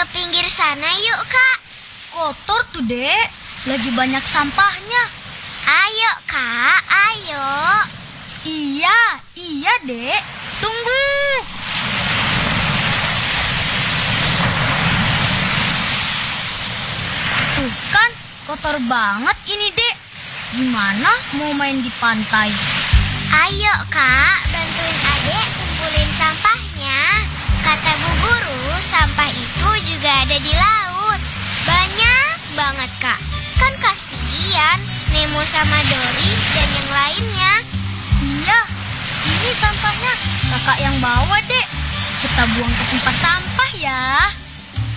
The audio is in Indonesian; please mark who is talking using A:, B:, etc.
A: ke pinggir sana yuk, Kak.
B: Kotor tuh, Dek. Lagi banyak sampahnya.
A: Ayo, Kak, ayo.
B: Iya, Dek. Tunggu. Tuh kan, kotor banget ini, Dek. Gimana mau main di pantai?
A: Ayo, Kak, bantuin adek kumpulin sampahnya. Kata Bu Guru, sampah itu juga ada di laut. Banyak banget, Kak. Kan kasihan Nemo sama Dory dan yang lainnya.
B: Iya, sini sampahnya. Kakak yang bawa, Dek. Kita buang ke tempat sampah ya.